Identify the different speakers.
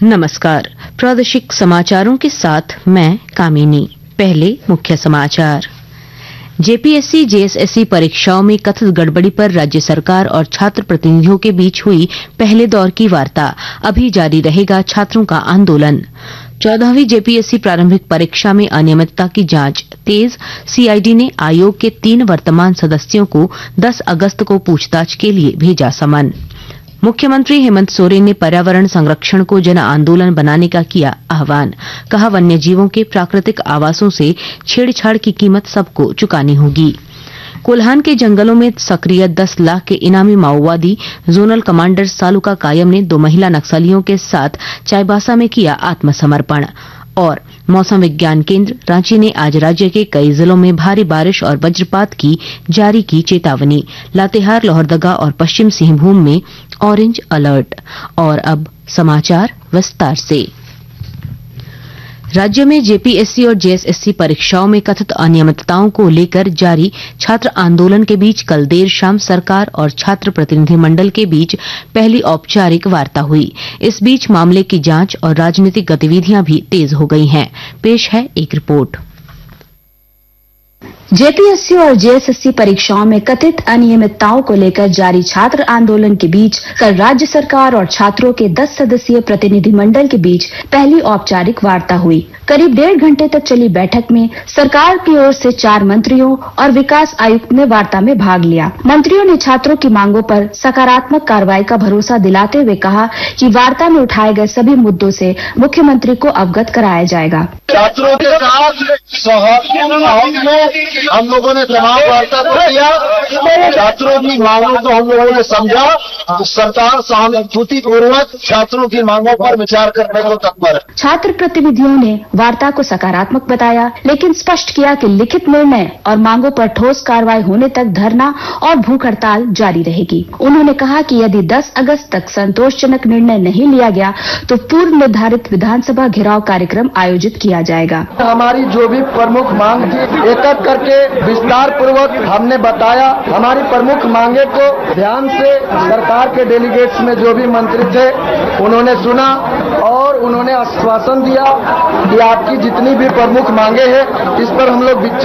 Speaker 1: नमस्कार। प्रादेशिक समाचारों के साथ मैं कामिनी। पहले मुख्य समाचार। जेपीएससी जेएसएससी परीक्षाओं में कथित गड़बड़ी पर राज्य सरकार और छात्र प्रतिनिधियों के बीच हुई पहले दौर की वार्ता। अभी जारी रहेगा छात्रों का आंदोलन। 14वीं जेपीएससी प्रारंभिक परीक्षा में अनियमितता की जांच तेज। सीआईडी ने आयोग के 3 वर्तमान सदस्यों को 10 अगस्त को पूछताछ के लिए भेजा समन। मुख्यमंत्री हेमंत सोरेन ने पर्यावरण संरक्षण को जन आंदोलन बनाने का किया आह्वान। कहा, वन्य जीवों के प्राकृतिक आवासों से छेड़छाड़ की कीमत सबको चुकानी होगी। कोल्हान के जंगलों में सक्रिय 10 लाख के इनामी माओवादी जोनल कमांडर सालुका कायम ने 2 महिला नक्सलियों के साथ चाईबासा में किया आत्मसमर्पण। और मौसम विज्ञान केंद्र रांची ने आज राज्य के कई जिलों में भारी बारिश और वज्रपात की जारी की चेतावनी। लातेहार, लोहरदगा और पश्चिम सिंहभूम में ऑरेंज अलर्ट। और अब समाचार विस्तार से। राज्य में जेपीएससी और जेएसएससी परीक्षाओं में कथित अनियमितताओं को लेकर जारी छात्र आंदोलन के बीच कल देर शाम सरकार और छात्र प्रतिनिधिमंडल के बीच पहली औपचारिक वार्ता हुई। इस बीच मामले की जांच और राजनीतिक गतिविधियां भी तेज हो गई हैं। पेश है एक रिपोर्ट।
Speaker 2: जेपीएससी और जेएसएससी परीक्षाओं में कथित अनियमितताओं को लेकर जारी छात्र आंदोलन के बीच कल राज्य सरकार और छात्रों के 10 सदस्यीय प्रतिनिधिमंडल के बीच पहली औपचारिक वार्ता हुई। करीब 1.5 घंटे तक चली बैठक में सरकार की ओर से 4 मंत्रियों और विकास आयुक्त ने वार्ता में भाग लिया। मंत्रियों ने छात्रों की मांगों पर सकारात्मक कार्रवाई का भरोसा दिलाते हुए कहा कि वार्ता में उठाए गए सभी मुद्दों से मुख्यमंत्री को अवगत कराया जाएगा।
Speaker 3: छात्रों के साथ हम लोगों ने तमाम वार्ता किया। छात्रों की मांगों को हम लोगों ने समझा। सरकार सहानुभूतिपूर्वक छात्रों की मांगों पर विचार करने को तत्पर है।
Speaker 2: छात्र प्रतिनिधियों ने वार्ता को सकारात्मक बताया, लेकिन स्पष्ट किया कि लिखित निर्णय और मांगों पर ठोस कार्रवाई होने तक धरना और भूख हड़ताल जारी रहेगी। उन्होंने कहा कि यदि 10 अगस्त तक संतोषजनक निर्णय नहीं लिया गया तो पूर्व निर्धारित विधानसभा घेराव कार्यक्रम आयोजित किया जाएगा।
Speaker 4: हमारी जो भी प्रमुख मांग थी एक एक करके विस्तार पूर्वक हमने बताया। हमारी प्रमुख मांगे को ध्यान से सरकार के डेलीगेट्स में जो भी मंत्री थे उन्होंने सुना और उन्होंने आश्वासन दिया कि आपकी जितनी भी प्रमुख मांगे हैं इस पर हम लोग